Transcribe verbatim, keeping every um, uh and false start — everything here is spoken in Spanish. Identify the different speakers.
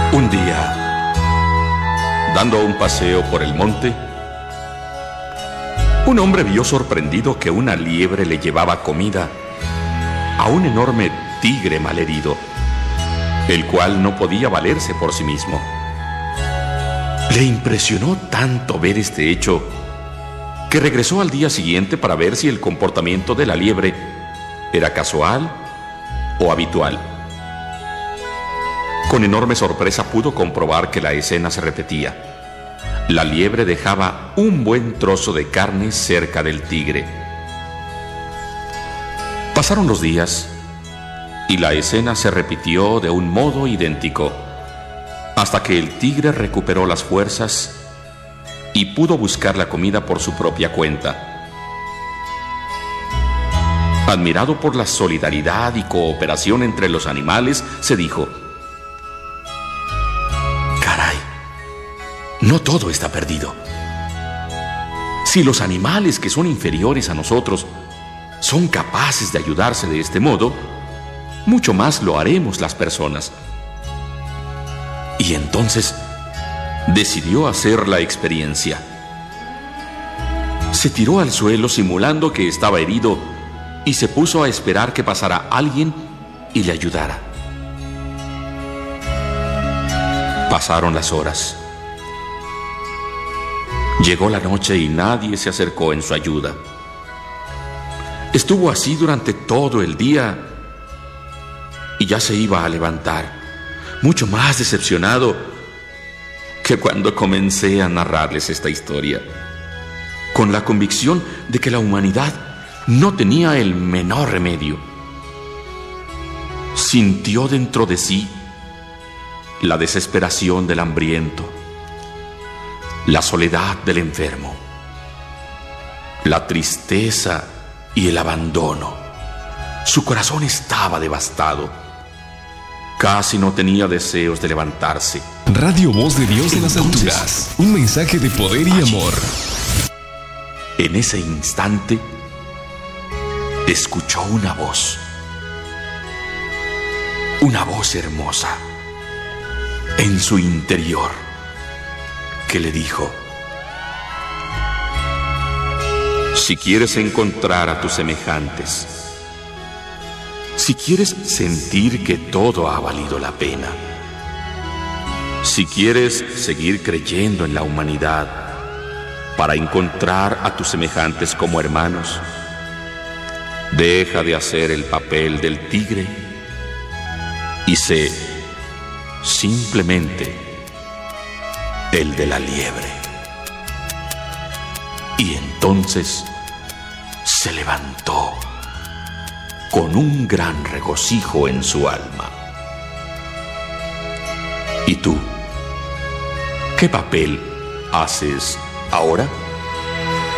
Speaker 1: Un día, dando un paseo por el monte, un hombre vio sorprendido que una liebre le llevaba comida a un enorme tigre malherido, el cual no podía valerse por sí mismo. Le impresionó tanto ver este hecho que regresó al día siguiente para ver si el comportamiento de la liebre era casual o habitual. Con enorme sorpresa pudo comprobar que la escena se repetía. La liebre dejaba un buen trozo de carne cerca del tigre. Pasaron los días y la escena se repitió de un modo idéntico, hasta que el tigre recuperó las fuerzas y pudo buscar la comida por su propia cuenta. Admirado por la solidaridad y cooperación entre los animales, se dijo: «Caray, no todo está perdido. Si los animales que son inferiores a nosotros son capaces de ayudarse de este modo, mucho más lo haremos las personas». Y entonces decidió hacer la experiencia. Se tiró al suelo simulando que estaba herido y se puso a esperar que pasara alguien y le ayudara. Pasaron las horas. Llegó la noche y nadie se acercó en su ayuda. Estuvo así durante todo el día y ya se iba a levantar, mucho más decepcionado que cuando comencé a narrarles esta historia, con la convicción de que la humanidad no tenía el menor remedio. Sintió dentro de sí la desesperación del hambriento, la soledad del enfermo, la tristeza y el abandono. Su corazón estaba devastado. Casi no tenía deseos de levantarse.
Speaker 2: Radio Voz de Dios en las alturas. Un mensaje de poder y amor.
Speaker 1: En ese instante, escuchó una voz. Una voz hermosa en su interior que le dijo: si quieres encontrar a tus semejantes, si quieres sentir que todo ha valido la pena, si quieres seguir creyendo en la humanidad para encontrar a tus semejantes como hermanos, deja de hacer el papel del tigre y sé simplemente el de la liebre. Y entonces se levantó con un gran regocijo en su alma. ¿Y tú? ¿Qué papel haces ahora?